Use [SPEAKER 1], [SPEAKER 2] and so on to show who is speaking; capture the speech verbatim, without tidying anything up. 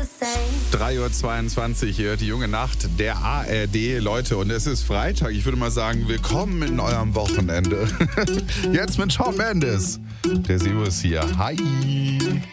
[SPEAKER 1] drei Uhr zweiundzwanzig hier, die junge Nacht der A R D, Leute. Und es ist Freitag. Ich würde mal sagen, willkommen in eurem Wochenende. Jetzt mit Shawn Mendes. Der Sirius hier. Hi.